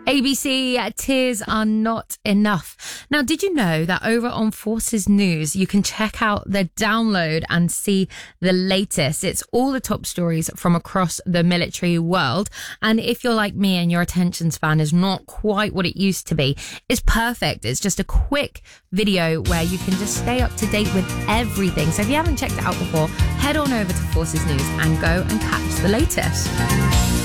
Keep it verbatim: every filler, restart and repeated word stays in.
A B C, tears are not enough. Now, did you know that over on Forces News, you can check out the download and see the latest? It's all the top stories from across the military world. And if you're like me and your attention span is not quite what it used to be, it's perfect. It's just a quick video where you can just stay up to date with everything. So if you haven't checked it out before, head on over to Forces News and go and catch the latest.